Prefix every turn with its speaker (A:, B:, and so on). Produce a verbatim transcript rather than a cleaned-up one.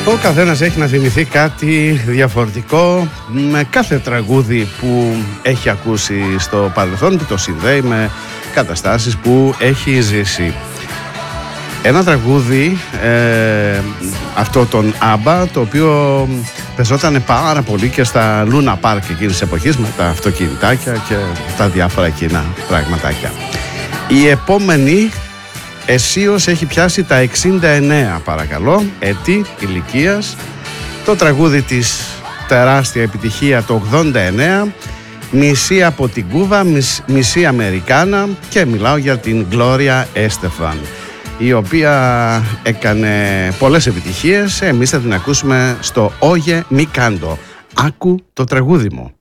A: Ο καθένας έχει να θυμηθεί κάτι διαφορετικό με κάθε τραγούδι που έχει ακούσει στο παρελθόν, που το συνδέει με καταστάσεις που έχει ζήσει. Ένα τραγούδι, ε, αυτό τον Άμπα, το οποίο παίζονταν πάρα πολύ και στα Λούνα Πάρκ εκείνης της εποχής, με τα αυτοκινητάκια και τα διάφορα εκείνα πραγματάκια. Η επόμενη αισίως έχει πιάσει τα εξήντα εννέα, παρακαλώ, έτη ηλικίας. Το τραγούδι της τεράστια επιτυχία το ογδόντα εννέα, μισή από την Κούβα, μισή Αμερικάνα, και μιλάω για την Gloria Estefan, η οποία έκανε πολλές επιτυχίες. Εμείς θα την ακούσουμε στο Oye Mi Canto. Άκου το τραγούδι μου.